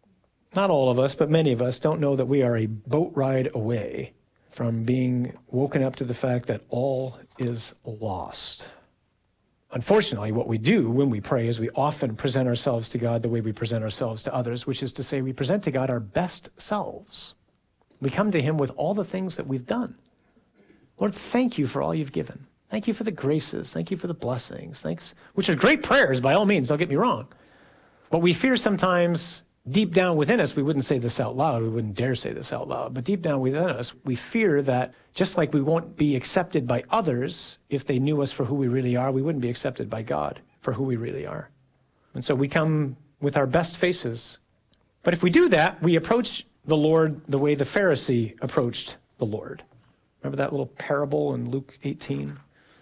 Not all of us, but many of us don't know that we are a boat ride away from being woken up to the fact that all is lost. Unfortunately, what we do when we pray is we often present ourselves to God the way we present ourselves to others, which is to say we present to God our best selves. We come to him with all the things that we've done. Lord, thank you for all you've given. Thank you for the graces. Thank you for the blessings. Thanks, which are great prayers by all means, don't get me wrong. But we fear sometimes deep down within us, we wouldn't say this out loud, we wouldn't dare say this out loud, but deep down within us, we fear that just like we won't be accepted by others if they knew us for who we really are, we wouldn't be accepted by God for who we really are. And so we come with our best faces. But if we do that, we approach the Lord the way the Pharisee approached the Lord. Remember that little parable in Luke eighteen?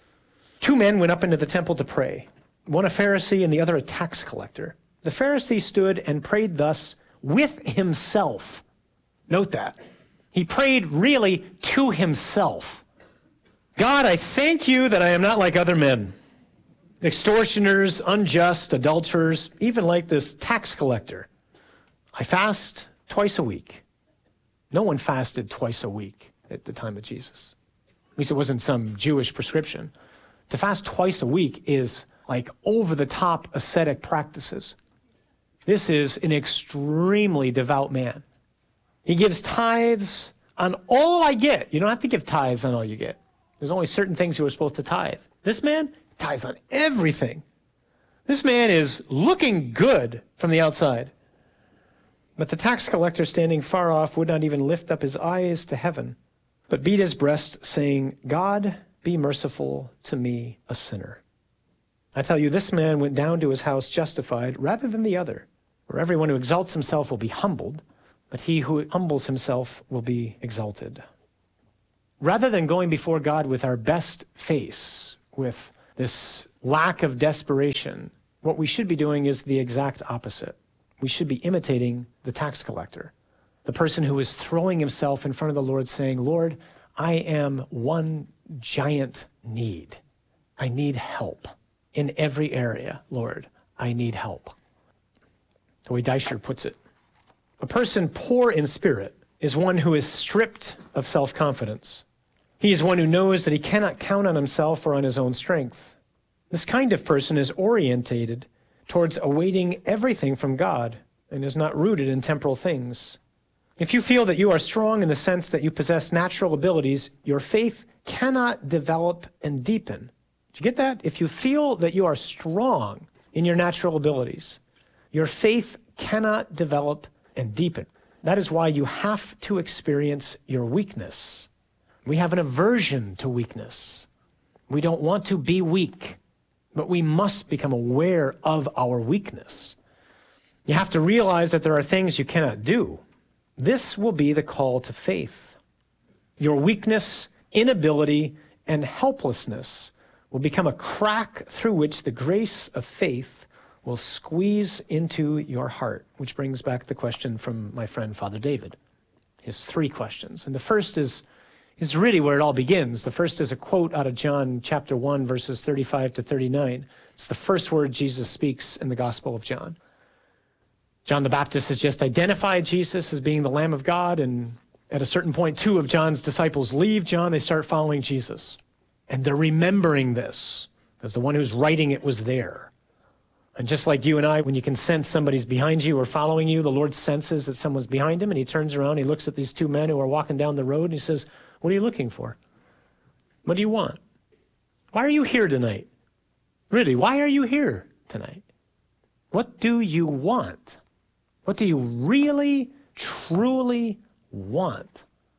Two men went up into the temple to pray, one a Pharisee and the other a tax collector. The Pharisee stood and prayed thus with himself. Note that. He prayed really to himself. God, I thank you that I am not like other men, extortioners, unjust, adulterers, even like this tax collector. I fast twice a week. No one fasted twice a week at the time of Jesus. At least it wasn't some Jewish prescription. To fast twice a week is like over-the-top ascetic practices. This is an extremely devout man. He gives tithes on all I get. You don't have to give tithes on all you get. There's only certain things you are supposed to tithe. This man tithes on everything. This man is looking good from the outside. But the tax collector standing far off would not even lift up his eyes to heaven, but beat his breast, saying, God, be merciful to me, a sinner. I tell you, this man went down to his house justified rather than the other. For everyone who exalts himself will be humbled, but he who humbles himself will be exalted. Rather than going before God with our best face, with this lack of desperation, what we should be doing is the exact opposite. We should be imitating the tax collector, the person who is throwing himself in front of the Lord saying, Lord, I am one giant need. I need help in every area, Lord. I need help. The way Deisher puts it, a person poor in spirit is one who is stripped of self-confidence. He is one who knows that he cannot count on himself or on his own strength. This kind of person is orientated towards awaiting everything from God and is not rooted in temporal things. If you feel that you are strong in the sense that you possess natural abilities, your faith cannot develop and deepen. Did you get that? If you feel that you are strong in your natural abilities, your faith cannot develop and deepen. That is why you have to experience your weakness. We have an aversion to weakness. We don't want to be weak, but we must become aware of our weakness. You have to realize that there are things you cannot do. This will be the call to faith. Your weakness, inability, and helplessness will become a crack through which the grace of faith will squeeze into your heart, which brings back the question from my friend Father David. His three questions. And the first is, is really where it all begins. The first is a quote out of John chapter one, verses thirty-five to thirty-nine. It's the first word Jesus speaks in the Gospel of John. John the Baptist has just identified Jesus as being the Lamb of God, and at a certain point, two of John's disciples leave John. They start following Jesus. And they're remembering this, because the one who's writing it was there. And just like you and I, when you can sense somebody's behind you or following you, the Lord senses that someone's behind him, and he turns around, he looks at these two men who are walking down the road, and he says, what are you looking for? What do you want? Why are you here tonight? Really, why are you here tonight? What do you want? What do you really, truly want?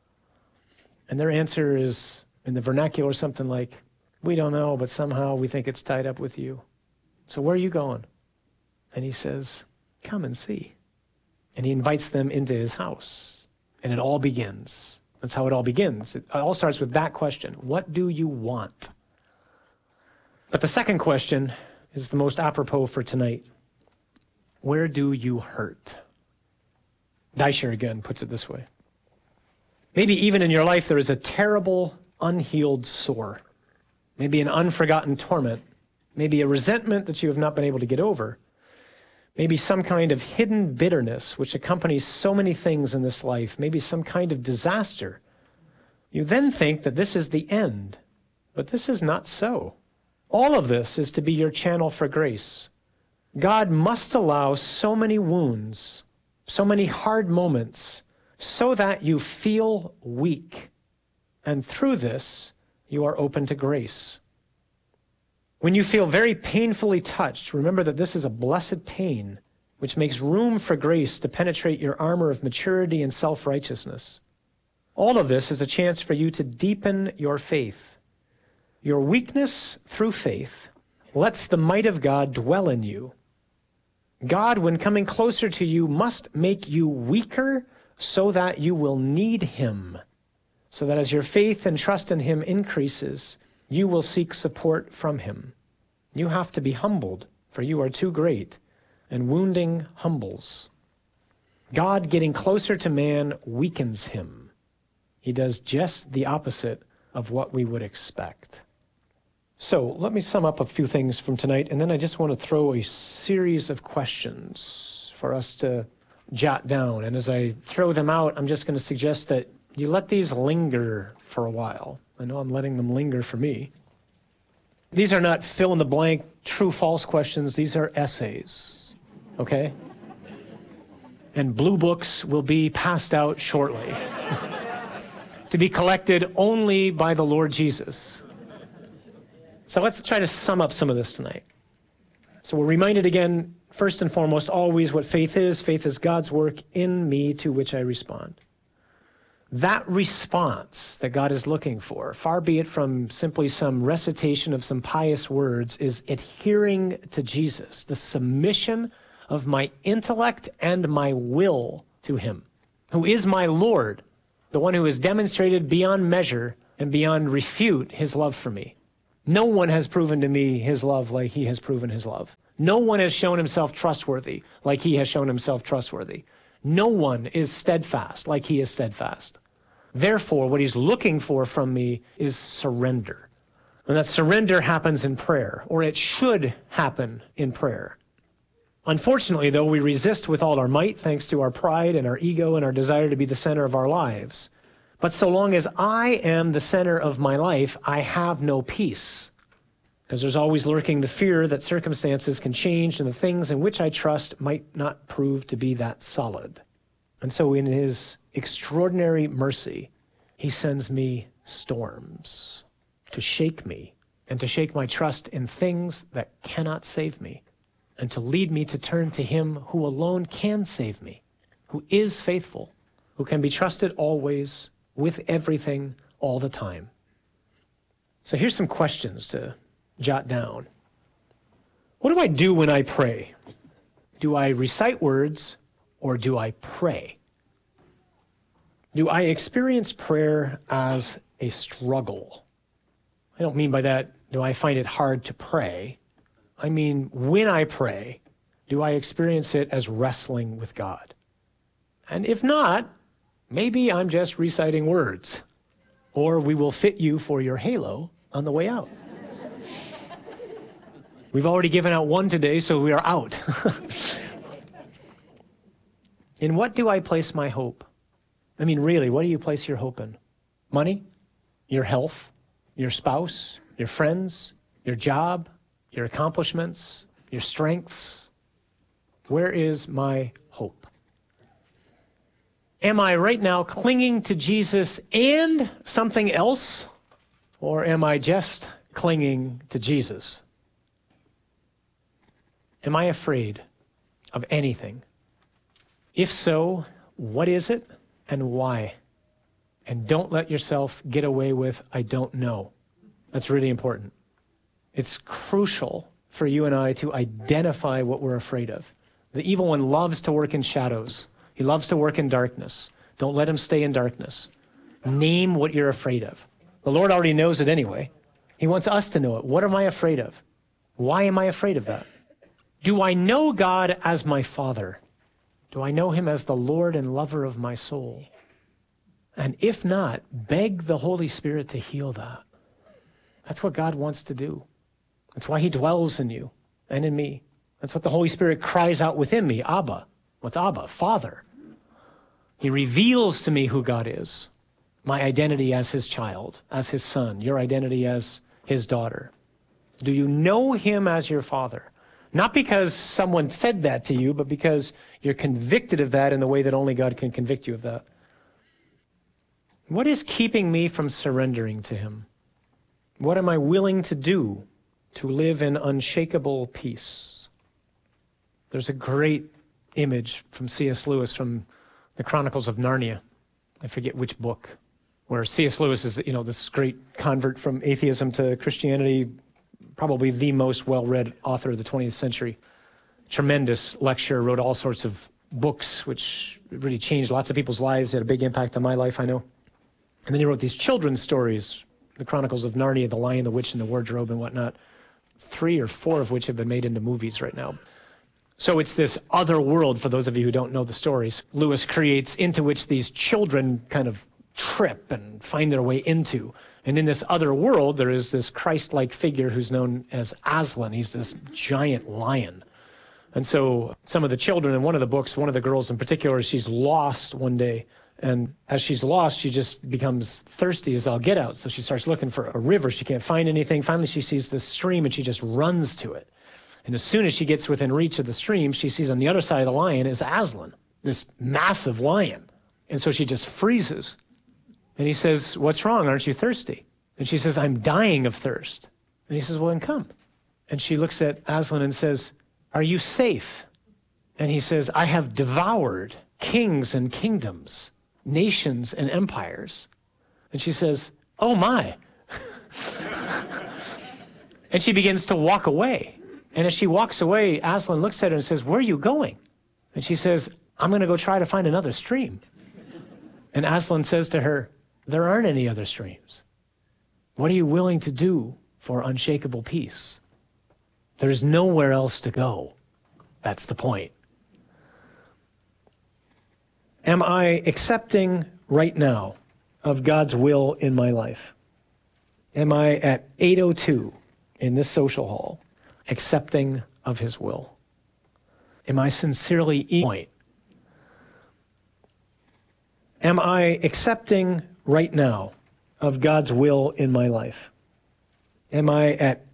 And their answer is, in the vernacular, something like, we don't know, but somehow we think it's tied up with you. So where are you going? And he says, come and see. And he invites them into his house. And it all begins. That's how it all begins. It all starts with that question. What do you want? But the second question is the most apropos for tonight. Where do you hurt? Deisher again puts it this way. Maybe even in your life there is a terrible, unhealed sore. Maybe an unforgotten torment. Maybe a resentment that you have not been able to get over. Maybe some kind of hidden bitterness which accompanies so many things in this life. Maybe some kind of disaster. You then think that this is the end, but this is not so. All of this is to be your channel for grace. God must allow so many wounds, so many hard moments, so that you feel weak. And through this, you are open to grace. When you feel very painfully touched, remember that this is a blessed pain, which makes room for grace to penetrate your armor of maturity and self-righteousness. All of this is a chance for you to deepen your faith. Your weakness through faith lets the might of God dwell in you. God, when coming closer to you, must make you weaker so that you will need him, so that as your faith and trust in him increases, you will seek support from him. You have to be humbled, for you are too great, and wounding humbles. God getting closer to man weakens him. He does just the opposite of what we would expect. So let me sum up a few things from tonight, and then I just want to throw a series of questions for us to jot down. And as I throw them out, I'm just going to suggest that you let these linger for a while. I know I'm letting them linger for me. These are not fill-in-the-blank, true-false questions. These are essays, okay? And blue books will be passed out shortly to be collected only by the Lord Jesus. So let's try to sum up some of this tonight. So we're reminded again, first and foremost, always what faith is. Faith is God's work in me to which I respond. That response that God is looking for, far be it from simply some recitation of some pious words, is adhering to Jesus, the submission of my intellect and my will to him, who is my Lord, the one who has demonstrated beyond measure and beyond refute his love for me. No one has proven to me his love like he has proven his love. No one has shown himself trustworthy like he has shown himself trustworthy. No one is steadfast like he is steadfast. Therefore, what he's looking for from me is surrender. And that surrender happens in prayer, or it should happen in prayer. Unfortunately, though, we resist with all our might, thanks to our pride and our ego and our desire to be the center of our lives. But so long as I am the center of my life, I have no peace. Because there's always lurking the fear that circumstances can change and the things in which I trust might not prove to be that solid. And so in his extraordinary mercy, he sends me storms to shake me and to shake my trust in things that cannot save me, and to lead me to turn to him who alone can save me, who is faithful, who can be trusted always, with everything, all the time. So here's some questions to jot down. What do I do when I pray? Do I recite words or do I pray? Do I experience prayer as a struggle? I don't mean by that, do I find it hard to pray? I mean, when I pray, do I experience it as wrestling with God? And if not, maybe I'm just reciting words, or we will fit you for your halo on the way out. We've already given out one today, so we are out. In what do I place my hope? I mean, really, what do you place your hope in? Money? Your health? Your spouse? Your friends? Your job? Your accomplishments? Your strengths? Where is my hope? Am I right now clinging to Jesus and something else? Or am I just clinging to Jesus? Am I afraid of anything? If so, what is it and why? And don't let yourself get away with, I don't know. That's really important. It's crucial for you and I to identify what we're afraid of. The evil one loves to work in shadows. He loves to work in darkness. Don't let him stay in darkness. Name what you're afraid of. The Lord already knows it anyway. He wants us to know it. What am I afraid of? Why am I afraid of that? Do I know God as my Father? Do I know him as the Lord and lover of my soul? And if not, beg the Holy Spirit to heal that. That's what God wants to do. That's why he dwells in you and in me. That's what the Holy Spirit cries out within me, Abba. What's Abba? Father. He reveals to me who God is, my identity as his child, as his son, your identity as his daughter. Do you know him as your Father? Not because someone said that to you, but because you're convicted of that in the way that only God can convict you of that. What is keeping me from surrendering to him? What am I willing to do to live in unshakable peace? There's a great image from C S Lewis from the Chronicles of Narnia. I forget which book, where C S Lewis is, you know, this great convert from atheism to Christianity, probably the most well-read author of the twentieth century. Tremendous lecturer, wrote all sorts of books, which really changed lots of people's lives, had a big impact on my life, I know. And then he wrote these children's stories, the Chronicles of Narnia, The Lion, the Witch, and the Wardrobe, and whatnot, three or four of which have been made into movies right now. So it's this other world, for those of you who don't know the stories, Lewis creates, into which these children kind of trip and find their way into. And in this other world, there is this Christ-like figure who's known as Aslan. He's this giant lion. And so some of the children in one of the books, one of the girls in particular, she's lost one day. And as she's lost, she just becomes thirsty as all get out. So she starts looking for a river. She can't find anything. Finally, she sees this stream and she just runs to it. And as soon as she gets within reach of the stream, she sees on the other side of the lion is Aslan, this massive lion. And so she just freezes. And he says, "What's wrong? Aren't you thirsty?" And she says, "I'm dying of thirst." And he says, "Well, then come." And she looks at Aslan and says, "Are you safe?" And he says, "I have devoured kings and kingdoms. nations and empires. And she says, oh my. And she begins to walk away. And as she walks away, Aslan looks at her and says, where are you going? And she says, I'm going to go try to find another stream. And Aslan says to her, there aren't any other streams. What are you willing to do for unshakable peace? There's nowhere else to go. That's the point. Am I accepting right now of God's will in my life? Am I at eight oh two in this social hall accepting of his will? Am I sincerely point? Am I accepting right now of God's will in my life? Am I at